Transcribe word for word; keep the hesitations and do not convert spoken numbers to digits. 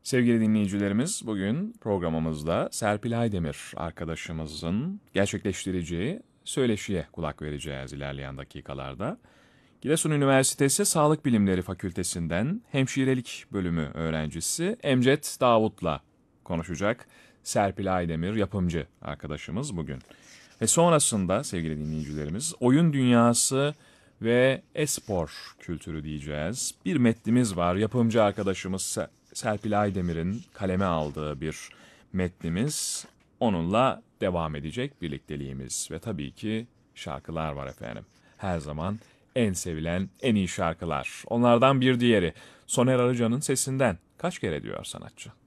Sevgili dinleyicilerimiz, bugün programımızda Serpil Aydemir arkadaşımızın gerçekleştireceği söyleşiye kulak vereceğiz ilerleyen dakikalarda. Giresun Üniversitesi Sağlık Bilimleri Fakültesinden Hemşirelik Bölümü öğrencisi Emcet Davut'la konuşacak Serpil Aydemir yapımcı arkadaşımız bugün. Ve sonrasında sevgili dinleyicilerimiz oyun dünyası ve e-spor kültürü diyeceğiz. Bir metnimiz var. Yapımcı arkadaşımız Serpil Aydemir'in kaleme aldığı bir metnimiz. Onunla devam edecek birlikteliğimiz. Ve tabii ki şarkılar var efendim. Her zaman en sevilen, en iyi şarkılar. Onlardan bir diğeri Soner Arıcan'ın sesinden kaç kere diyor sanatçı.